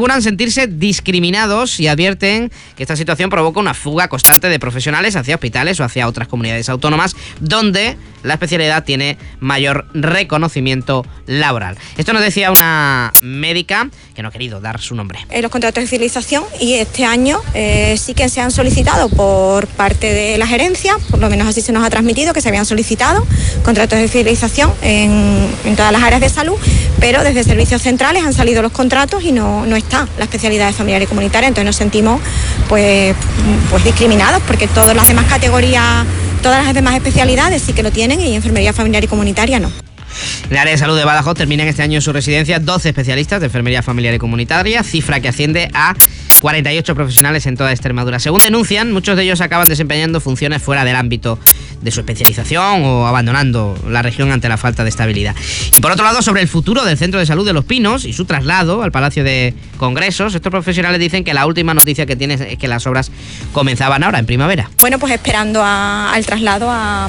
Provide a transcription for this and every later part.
aseguran sentirse discriminados y advierten que esta situación provoca una fuga constante de profesionales hacia hospitales o hacia otras comunidades autónomas donde la especialidad tiene mayor reconocimiento laboral. Esto nos decía una médica que no ha querido dar su nombre. Los contratos de fidelización, y este año sí que se han solicitado por parte de la gerencia, por lo menos así se nos ha transmitido que se habían solicitado contratos de fidelización en todas las áreas de salud, pero desde servicios centrales han salido los contratos y no está la especialidad de familiar y comunitaria, entonces nos sentimos pues discriminados porque todas las demás categorías, todas las demás especialidades sí que lo tienen y enfermería familiar y comunitaria no. En el área de salud de Badajoz terminan este año en su residencia 12 especialistas de enfermería familiar y comunitaria, cifra que asciende a 48 profesionales en toda Extremadura. Según denuncian, muchos de ellos acaban desempeñando funciones fuera del ámbito de su especialización o abandonando la región ante la falta de estabilidad. Y por otro lado, sobre el futuro del Centro de Salud de Los Pinos y su traslado al Palacio de Congresos, estos profesionales dicen que la última noticia que tienen es que las obras comenzaban ahora, en primavera. Bueno, pues esperando al traslado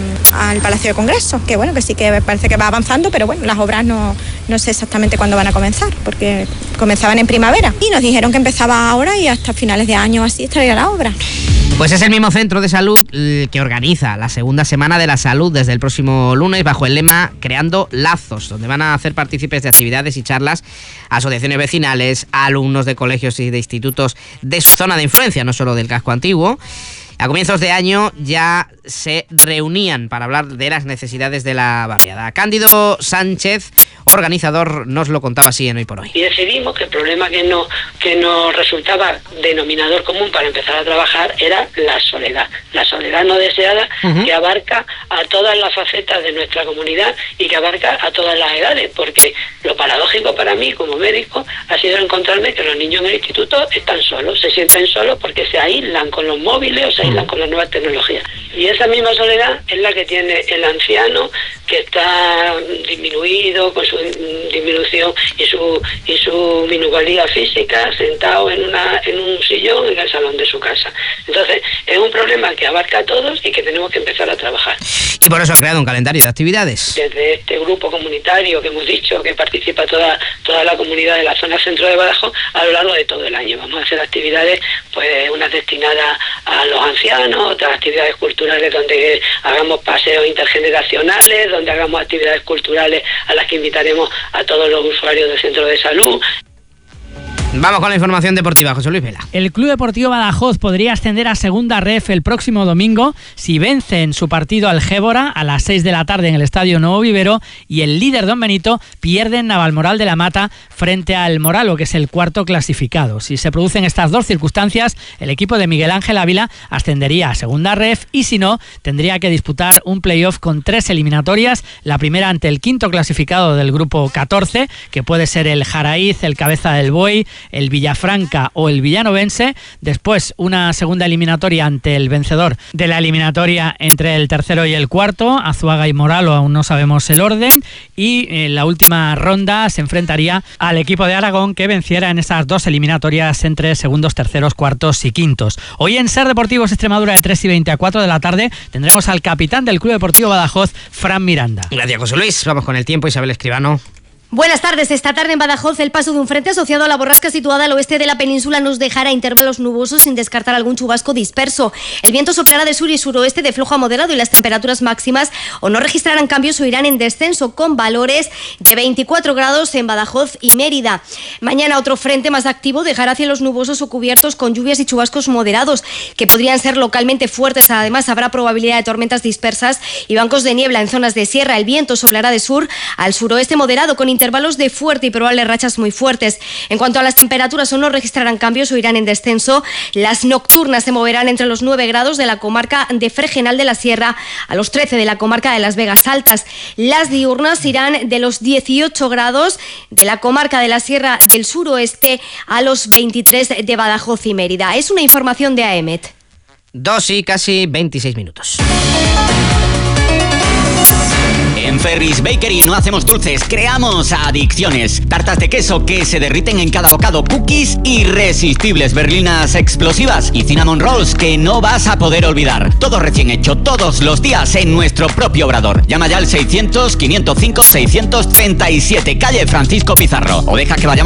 al Palacio de Congresos, que bueno, que sí que parece que va avanzando, pero bueno, las obras no sé exactamente cuándo van a comenzar, porque comenzaban en primavera y nos dijeron que empezaba ahora y hasta finales de año así estaría la obra. Pues es el mismo centro de salud que organiza la segunda semana de la salud desde el próximo lunes bajo el lema Creando Lazos, donde van a hacer partícipes de actividades y charlas asociaciones vecinales, alumnos de colegios y de institutos de su zona de influencia, no solo del casco antiguo. A comienzos de año ya se reunían para hablar de las necesidades de la barriada. Cándido Sánchez, organizador, nos lo contaba así en Hoy por Hoy. Y decidimos que el problema que nos resultaba denominador común para empezar a trabajar era la soledad no deseada, que abarca a todas las facetas de nuestra comunidad y que abarca a todas las edades, porque lo paradójico para mí como médico ha sido encontrarme que los niños en el instituto están solos, se sienten solos porque se aíslan con los móviles o se aíslan con las nuevas tecnologías. Y esa misma soledad es la que tiene el anciano, que está disminuido con su disminución y su minusvalía física, sentado en un sillón en el salón de su casa. Entonces es un problema que abarca a todos y que tenemos que empezar a trabajar. Y por eso ha creado un calendario de actividades. Desde este grupo comunitario que hemos dicho que participa toda la comunidad de la zona centro de Badajoz, a lo largo de todo el año vamos a hacer actividades, pues unas destinadas a los ancianos, otras actividades culturales donde hagamos paseos intergeneracionales, donde hagamos actividades culturales a las que invitaremos a todos los usuarios del centro de salud. Vamos con la información deportiva, José Luis Vela. El Club Deportivo Badajoz podría ascender a Segunda Ref el próximo domingo si vence en su partido al Gébora a las 6 de la tarde en el Estadio Nuevo Vivero y el líder Don Benito pierde en Navalmoral de la Mata frente al Moralo, que es el cuarto clasificado. Si se producen estas dos circunstancias, el equipo de Miguel Ángel Ávila ascendería a Segunda Ref y si no, tendría que disputar un playoff con 3 eliminatorias, la primera ante el quinto clasificado del grupo 14, que puede ser el Jaraíz, el Cabeza del Buey, el Villafranca o el Villanovense, después una segunda eliminatoria ante el vencedor de la eliminatoria entre el tercero y el cuarto, Azuaga y Moralo, aún no sabemos el orden, y en la última ronda se enfrentaría al equipo de Aragón que venciera en esas dos eliminatorias entre segundos, terceros, cuartos y quintos. Hoy en Ser Deportivos Extremadura de 3 y 20 a 4 de la tarde tendremos al capitán del Club Deportivo Badajoz, Fran Miranda. Gracias, José Luis. Vamos con el tiempo, Isabel Escribano. Buenas tardes. Esta tarde en Badajoz el paso de un frente asociado a la borrasca situada al oeste de la península nos dejará intervalos nubosos sin descartar algún chubasco disperso. El viento soplará de sur y suroeste de flojo a moderado y las temperaturas máximas o no registrarán cambios o irán en descenso con valores de 24 grados en Badajoz y Mérida. Mañana otro frente más activo dejará cielos nubosos o cubiertos con lluvias y chubascos moderados que podrían ser localmente fuertes. Además habrá probabilidad de tormentas dispersas y bancos de niebla en zonas de sierra. El viento soplará de sur al suroeste moderado con intervalos de fuerte y probables rachas muy fuertes. En cuanto a las temperaturas, o no registrarán cambios o irán en descenso. Las nocturnas se moverán entre los 9 grados de la comarca de Fregenal de la Sierra a los 13 de la comarca de Las Vegas Altas. Las diurnas irán de los 18 grados de la comarca de la Sierra del Suroeste a los 23 de Badajoz y Mérida. Es una información de AEMET. 2 y casi 26 minutos. En Ferris Bakery no hacemos dulces, creamos adicciones. Tartas de queso que se derriten en cada bocado, cookies irresistibles, berlinas explosivas y cinnamon rolls que no vas a poder olvidar. Todo recién hecho, todos los días en nuestro propio obrador. Llama ya al 600 505 637, calle Francisco Pizarro, o deja que vayamos